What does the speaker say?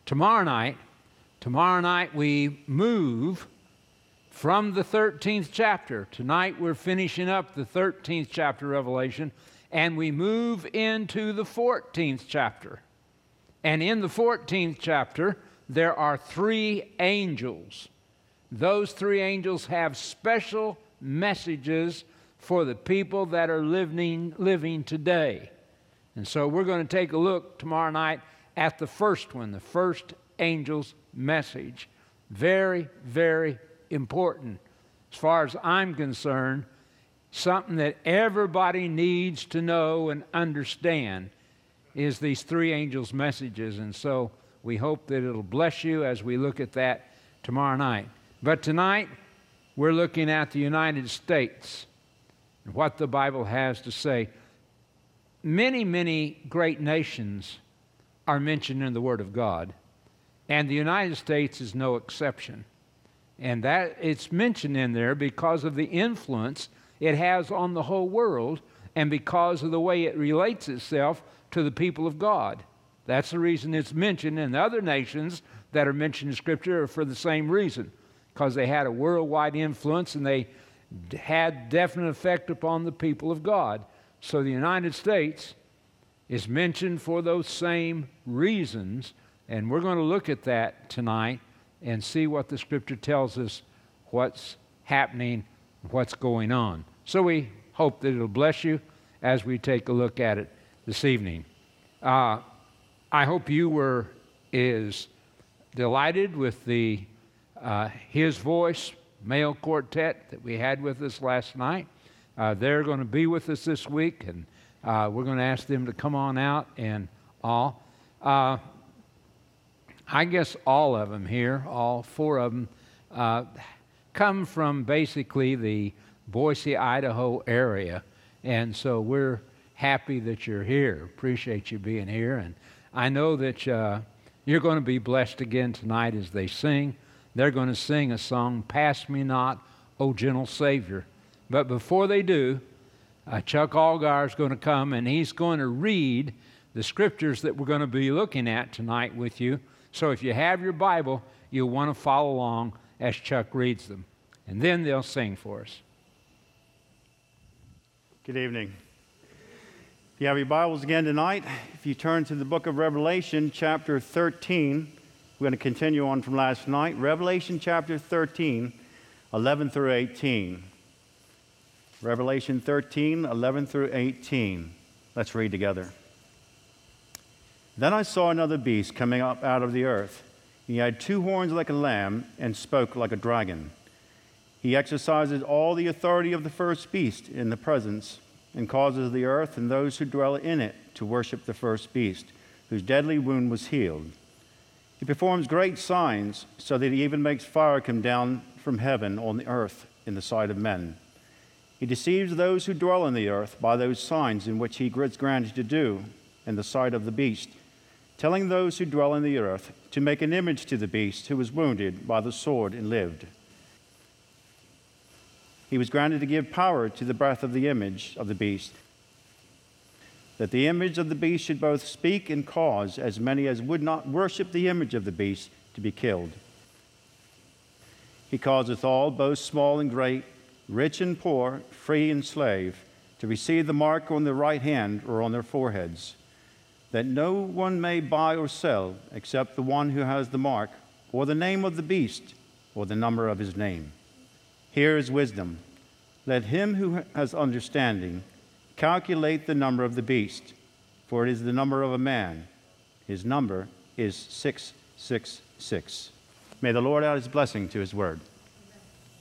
tomorrow night we move from the 13th chapter. Tonight we're finishing up the 13th chapter of Revelation, and we move into the 14th chapter. And in the 14th chapter, there are 3 angels. Those 3 angels have special messages for the people that are living today. And so we're going to take a look tomorrow night at the first one, the first angel's message. Very, very important. As far as I'm concerned, something that everybody needs to know and understand is these 3 angels' messages. And so we hope that it'll bless you as we look at that tomorrow night. But tonight, we're looking at the United States and what the Bible has to say. Many, many great nations are mentioned in the Word of God, and the United States is no exception. And that it's mentioned in there because of the influence it has on the whole world and because of the way it relates itself to the people of God. That's the reason it's mentioned, and the other nations that are mentioned in Scripture are for the same reason, because they had a worldwide influence and they had definite effect upon the people of God. So the United States is mentioned for those same reasons, and we're going to look at that tonight and see what the Scripture tells us, what's happening, what's going on. So we hope that it'll bless you as we take a look at it this evening. I hope you were as delighted with the His Voice male quartet that we had with us last night. They're going to be with us this week, and we're going to ask them to come on out and all. I guess all of them here, all 4 of them, come from basically the Boise, Idaho area. And so we're happy that you're here. Appreciate you being here. And I know that you're going to be blessed again tonight as they sing. They're going to sing a song, "Pass Me Not, O Gentle Savior." But before they do, Chuck Algar is going to come and he's going to read the scriptures that we're going to be looking at tonight with you. So if you have your Bible, you'll want to follow along as Chuck reads them. And then they'll sing for us. Good evening. If you have your Bibles again tonight, if you turn to the book of Revelation, chapter 13, we're going to continue on from last night. Revelation chapter 13, 11 through 18. Revelation 13, 11 through 18. Let's read together. Then I saw another beast coming up out of the earth. He had 2 horns like a lamb and spoke like a dragon. He exercises all the authority of the first beast in the presence and causes the earth and those who dwell in it to worship the first beast, whose deadly wound was healed. He performs great signs, so that he even makes fire come down from heaven on the earth in the sight of men. He deceives those who dwell on the earth by those signs in which he is granted to do in the sight of the beast, telling those who dwell on the earth to make an image to the beast who was wounded by the sword and lived. He was granted to give power to the breath of the image of the beast, that the image of the beast should both speak and cause as many as would not worship the image of the beast to be killed. He causeth all, both small and great, rich and poor, free and slave, to receive the mark on their right hand or on their foreheads, that no one may buy or sell except the one who has the mark, or the name of the beast, or the number of his name. Here is wisdom. Let him who has understanding calculate the number of the beast, for it is the number of a man. His number is 666. May the Lord add his blessing to his word.